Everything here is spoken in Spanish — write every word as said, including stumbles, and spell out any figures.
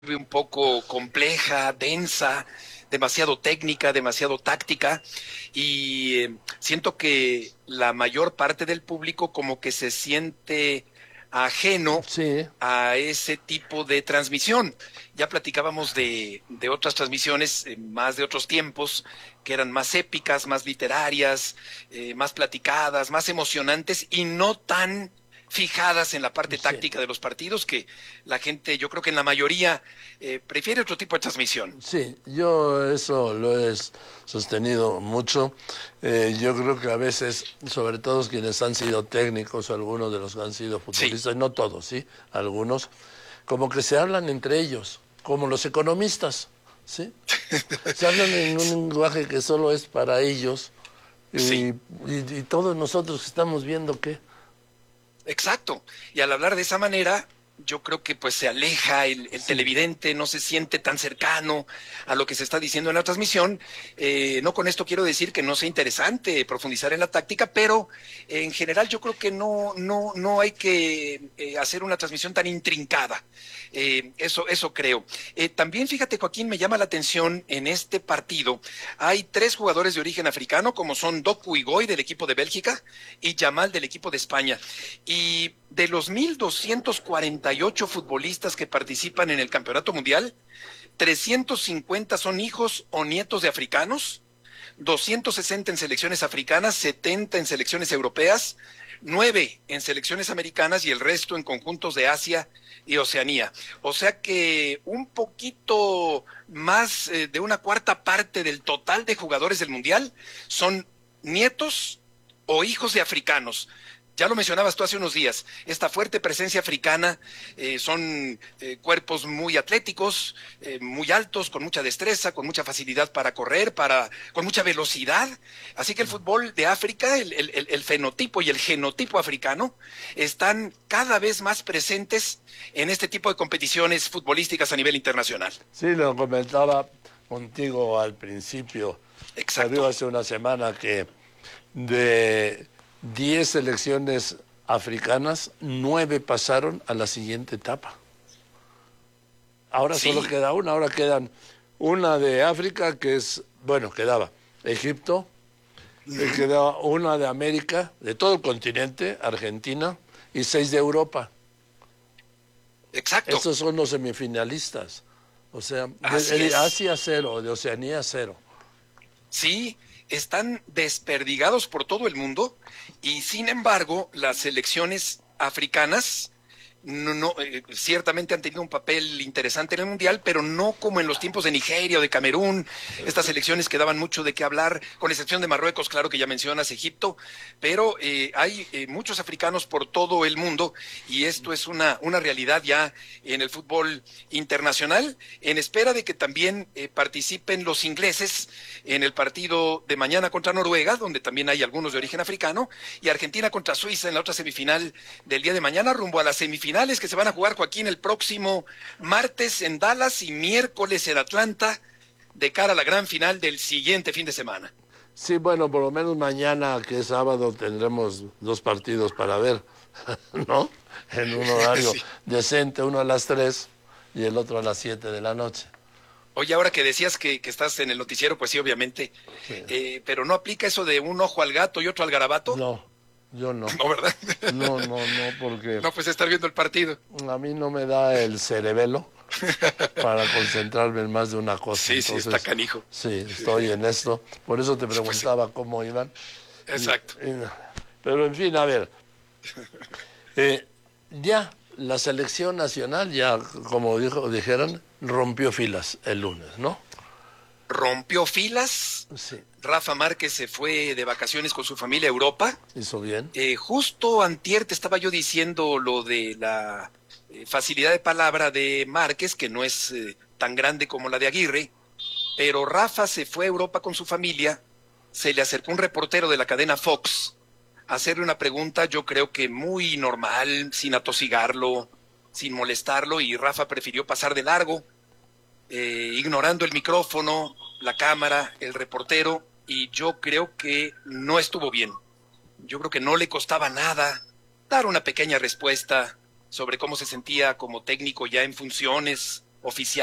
un poco compleja, densa, demasiado técnica, demasiado táctica, y eh, siento que la mayor parte del público como que se siente ajeno Sí, a ese tipo de transmisión. Ya platicábamos de, de otras transmisiones, eh, más de otros tiempos, que eran más épicas, más literarias, eh, más platicadas, más emocionantes y no tan fijadas en la parte sí, táctica de los partidos, que la gente, yo creo que en la mayoría, eh, prefiere otro tipo de transmisión. sí, yo eso lo he s- sostenido mucho. Eh, yo creo que a veces, sobre todo quienes han sido técnicos, algunos de los que han sido Sí, futbolistas, no todos, sí, algunos, como que se hablan entre ellos, como los economistas, ¿sí? Se hablan en un lenguaje que solo es para ellos y, sí. y, y todos nosotros estamos viendo que, Exacto. Y al hablar de esa manera, yo creo que pues se aleja el, el sí, televidente, no se siente tan cercano a lo que se está diciendo en la transmisión. Eh, no con esto quiero decir que no sea interesante profundizar en la táctica, pero eh, en general yo creo que no, no, no hay que eh, hacer una transmisión tan intrincada. Eh, eso, eso creo. Eh, también fíjate, Joaquín, me llama la atención en este partido. Hay tres jugadores de origen africano, como son Doku Igoy del equipo de Bélgica y Yamal del equipo de España. Y de los mil doscientos cuarenta y ocho futbolistas que participan en el Campeonato Mundial, trescientos cincuenta son hijos o nietos de africanos, doscientos sesenta en selecciones africanas, setenta en selecciones europeas, nueve en selecciones americanas y el resto en conjuntos de Asia y Oceanía. O sea que un poquito más eh, de una cuarta parte del total de jugadores del Mundial son nietos o hijos de africanos. Ya lo mencionabas tú hace unos días, esta fuerte presencia africana, eh, son eh, cuerpos muy atléticos, eh, muy altos, con mucha destreza, con mucha facilidad para correr, para, con mucha velocidad. Así que el fútbol de África, el, el, el fenotipo y el genotipo africano, están cada vez más presentes en este tipo de competiciones futbolísticas a nivel internacional. sí, lo comentaba contigo al principio, Exacto. salió hace una semana que de diez selecciones africanas, nueve pasaron a la siguiente etapa. Ahora solo Sí. queda una, ahora quedan una de África, que es, bueno, quedaba Egipto, eh, Uh-huh. quedaba una de América, de todo el continente, Argentina, y seis de Europa. Exacto. Esos son los semifinalistas. O sea, de, Así de es. Asia cero, de Oceanía cero. Sí, están desperdigados por todo el mundo y sin embargo las selecciones africanas no, no, eh, ciertamente han tenido un papel interesante en el Mundial, pero no como en los tiempos de Nigeria o de Camerún, estas selecciones que daban mucho de qué hablar, con excepción de Marruecos, claro que ya mencionas Egipto, pero eh, hay eh, muchos africanos por todo el mundo y esto es una, una realidad ya en el fútbol internacional, en espera de que también eh, participen los ingleses en el partido de mañana contra Noruega, donde también hay algunos de origen africano, y Argentina contra Suiza en la otra semifinal del día de mañana, rumbo a las semifinales que se van a jugar, Joaquín, el próximo martes en Dallas y miércoles en Atlanta, de cara a la gran final del siguiente fin de semana. Sí, bueno, por lo menos mañana, que es sábado, tendremos dos partidos para ver, ¿no? En un horario Sí. decente, uno a las tres y el otro a las siete de la noche. Oye, ahora que decías que, que estás en el noticiero, pues sí, obviamente, Sí. eh, pero no aplica eso de un ojo al gato y otro al garabato, No, yo no. ¿no, verdad? No, no, no, porque No, pues estar viendo el partido. a mí no me da el cerebelo para concentrarme en más de una cosa. Sí, sí, está Entonces, canijo. sí, estoy en esto. Por eso te Pues sí, preguntaba cómo iban. Y- exacto. y- pero en fin, a ver, eh, ya la selección nacional, ya como dijo, dijeron, rompió filas el lunes, ¿no? Rompió filas. Sí, Rafa Márquez se fue de vacaciones con su familia a Europa. hizo bien. Eh, justo antier te estaba yo diciendo lo de la eh, facilidad de palabra de Márquez, que no es eh, tan grande como la de Aguirre, pero Rafa se fue a Europa con su familia, se le acercó un reportero de la cadena Fox a hacerle una pregunta, yo creo que muy normal, sin atosigarlo, sin molestarlo, y Rafa prefirió pasar de largo, eh, ignorando el micrófono, la cámara, el reportero, y yo creo que no estuvo bien. Yo creo que no le costaba nada dar una pequeña respuesta sobre cómo se sentía como técnico ya en funciones, oficial.